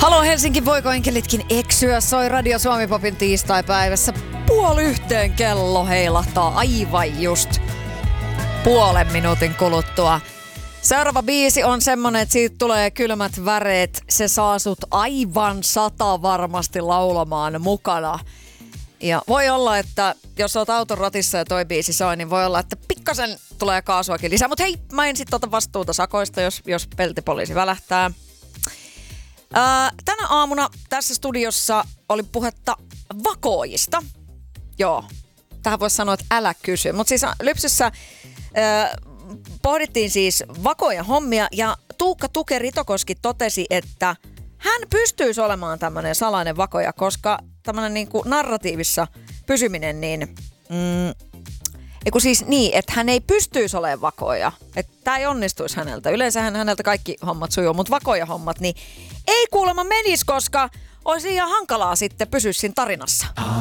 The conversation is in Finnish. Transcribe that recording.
Halo Helsinki, voiko enkelitkin eksyä? Soi Radio Suomi Popin tiistaipäivässä. 12:30 kello heilahtaa aivan just puolen minuutin kuluttua. Seuraava biisi on semmonen, että siitä tulee kylmät väreet. Se saa sut aivan 100 varmasti laulamaan mukana. Ja voi olla, että jos oot auton ratissa ja toi biisi soi, niin voi olla, että pikkasen tulee kaasuakin lisää. Mut hei, mä en sit ota vastuuta sakoista, jos peltipoliisi välähtää. Tänä aamuna tässä studiossa oli puhetta vakoojista. Joo, tähän voisi sanoa, että älä kysy. Mutta siis Lypsyssä pohdittiin siis vakoja hommia ja Tuukka Tuke-Ritokoski totesi, että hän pystyisi olemaan tämmöinen salainen vakoja, koska tämmöinen niinku narratiivissa pysyminen, niin että hän ei pystyisi olemaan vakoja. Että tämä ei onnistuisi häneltä. Yleensähän häneltä kaikki hommat sujuu, mutta vakoja hommat, niin ei kuulemma menisi, koska olisi ihan hankalaa sitten pysyä siinä tarinassa.